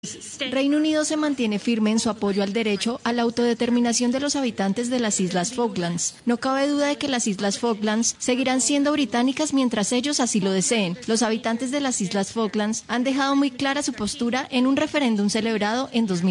Reino Unido se mantiene firme en su apoyo al derecho a la autodeterminación de los habitantes de las Islas Falklands. No cabe duda de que las Islas Falklands seguirán siendo británicas mientras ellos así lo deseen. Los habitantes de las Islas Falklands han dejado muy clara su postura en un referéndum celebrado en 2000.